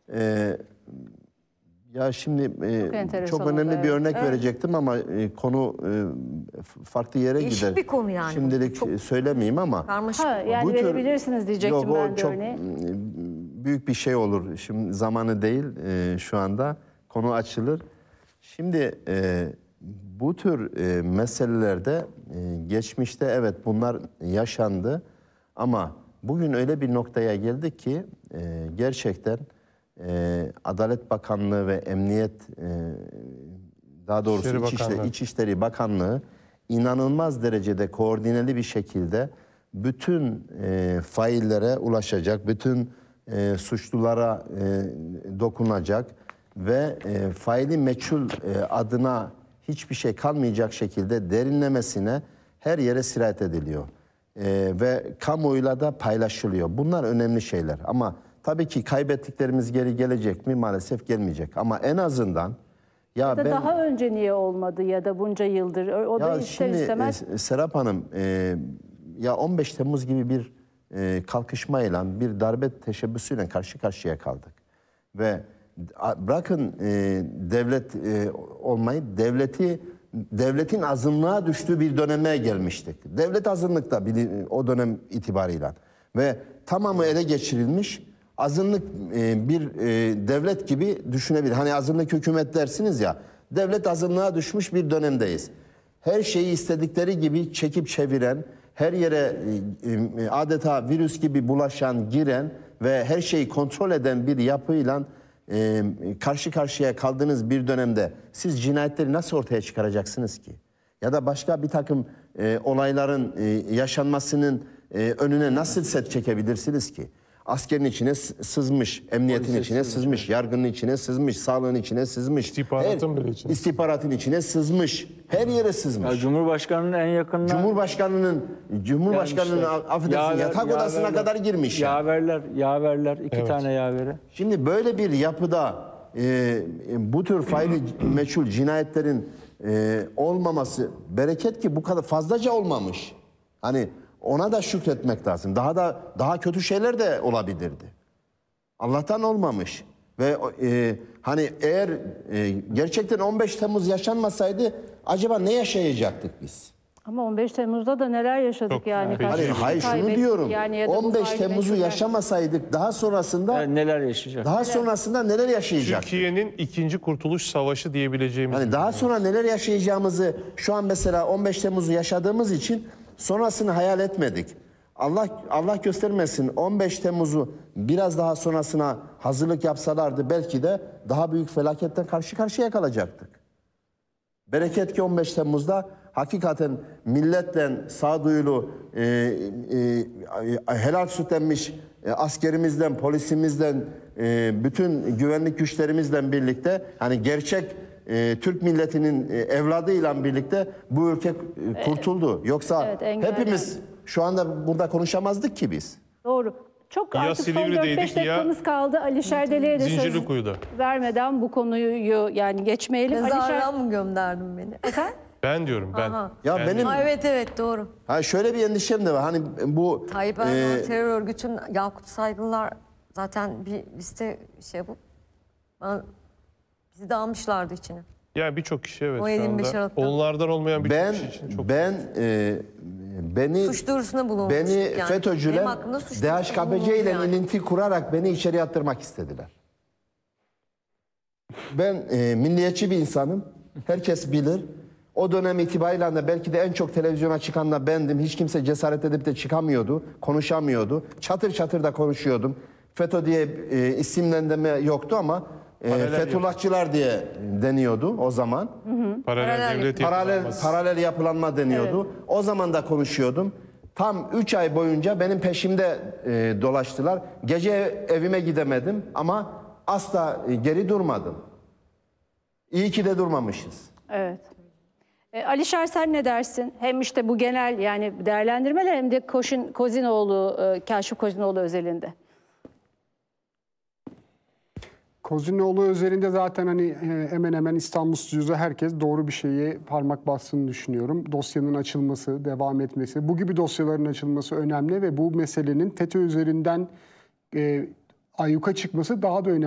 Ya şimdi çok oldu, önemli bir örnek verecektim ama konu farklı yere gider. Değişik bir konu yani. Şimdilik çok söylemeyeyim ama. karmaşık bir konu. Yani verebilirsiniz diyecektim yok, ben de çok örneği. büyük bir şey olur. Şimdi zamanı değil şu anda. Konu açılır. Şimdi bu tür meselelerde geçmişte evet bunlar yaşandı ama bugün öyle bir noktaya geldik ki gerçekten Adalet Bakanlığı ve Emniyet daha doğrusu İçişleri Bakanlığı inanılmaz derecede koordineli bir şekilde bütün faillere ulaşacak, bütün suçlulara dokunacak ve faili meçhul adına hiçbir şey kalmayacak şekilde derinlemesine her yere sirayet ediliyor. Ve kamuoyuyla da paylaşılıyor. Bunlar önemli şeyler ama tabii ki kaybettiklerimiz geri gelecek mi? Maalesef gelmeyecek ama en azından ya da daha önce niye olmadı ya da bunca yıldır o da ister istemez. Serap Hanım ya 15 Temmuz gibi bir kalkışmayla bir darbe teşebbüsüyle karşı karşıya kaldık ve bırakın devlet olmayı devletin azınlığa düştüğü bir döneme gelmiştik. Devlet azınlıkta o dönem itibarıyla ve tamamı ele geçirilmiş azınlık bir devlet gibi düşünebilir. Hani azınlık hükümet dersiniz ya, devlet azınlığa düşmüş bir dönemdeyiz. Her şeyi istedikleri gibi çekip çeviren, her yere adeta virüs gibi bulaşan, giren ve her şeyi kontrol eden bir yapıyla karşı karşıya kaldığınız bir dönemde siz cinayetleri nasıl ortaya çıkaracaksınız ki? Ya da başka bir takım olayların yaşanmasının önüne nasıl set çekebilirsiniz ki? Askerin içine sızmış, emniyetin içine sızmış, yargının içine sızmış, sağlığın içine sızmış. İstihbaratın bile içine. İstihbaratın içine sızmış. Her yere sızmış. Ya Cumhurbaşkanı'nın en yakınına... Cumhurbaşkanının affedersin yatak odasına kadar girmiş. Yaverler, iki tane yaveri. Şimdi böyle bir yapıda bu tür faili meçhul cinayetlerin olmaması bereket ki bu kadar fazlaca olmamış. Hani ona da şükretmek lazım. Daha kötü şeyler de olabilirdi. Allah'tan olmamış. Ve hani eğer gerçekten 15 Temmuz yaşanmasaydı acaba ne yaşayacaktık biz? Ama 15 Temmuz'da da neler yaşadık yani. Hayır şunu diyorum. Yani 15 Temmuz'u yaşamasaydık daha sonrasında neler yaşayacak? Daha sonrasında neler yaşayacaktık? Türkiye'nin ikinci kurtuluş savaşı diyebileceğimiz. Hani daha sonra neler yaşayacağımızı şu an mesela 15 Temmuz'u yaşadığımız için sonrasını hayal etmedik. Allah göstermesin 15 Temmuz'u biraz daha sonrasına hazırlık yapsalardı belki de daha büyük felaketten karşı karşıya kalacaktık. Bereket ki 15 Temmuz'da hakikaten milletten sağduyulu, helal süt emmiş askerimizden, polisimizden, bütün güvenlik güçlerimizle birlikte hani gerçek Türk milletinin evladıyla birlikte bu ülke kurtuldu. Yoksa hepimiz şu anda burada konuşamazdık ki biz. Doğru. Çok artık son 4-5 dakikamız kaldı. Alişer Deli'ye de söz vermeden bu konuyu yani geçmeyelim. Mezarlığa mı gönderdin beni? Efendim? Ben diyorum ben. Ya benim evet doğru. Şöyle bir endişem de var. Hani bu Tayyip Erdoğan terör örgütünün Yakut Saygılılar zaten bir liste şey yapıp bizi de almışlardı içine. Ya birçok kişi evet o şu anda. Onlardan olmayan birçok kişi için çok. Beni suç duyurusunda bulunmuştuk yani. FETÖ'cüler DHKPC ile ilinti kurarak beni içeri attırmak istediler. Ben milliyetçi bir insanım. Herkes bilir. O dönem itibariyle de belki de en çok televizyona çıkan da bendim. Hiç kimse cesaret edip de çıkamıyordu, konuşamıyordu. Çatır çatır da konuşuyordum. FETÖ diye isimlendirme yoktu ama Fethullahçılar diye deniyordu o zaman. Paralel yapılanma deniyordu. Evet. O zaman da konuşuyordum. Tam 3 ay boyunca benim peşimde dolaştılar. Gece evime gidemedim ama asla geri durmadım. İyi ki de durmamışız. Evet. Alişer sen ne dersin? Hem işte bu genel yani değerlendirmeler hem de Kozinoğlu, Kaşif Kozinoğlu özelinde. Kozinoğlu özelinde zaten hani hemen hemen İstanbul Stüdyosu herkes doğru bir şeye parmak bastığını düşünüyorum. Dosyanın açılması, devam etmesi, bu gibi dosyaların açılması önemli ve bu meselenin FETÖ üzerinden ayyuka çıkması daha da önemli.